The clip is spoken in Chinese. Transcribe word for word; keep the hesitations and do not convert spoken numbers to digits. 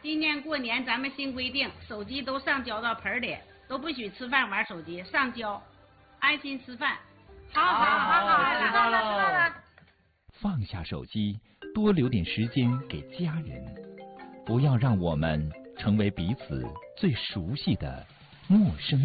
今年过年咱们新规定，手机都上交到盆里，都不许吃饭玩手机，上交，安心吃饭。好好好好，知道了知道了。 放下手机，多留点时间给家人，不要让我们成为彼此最熟悉的陌生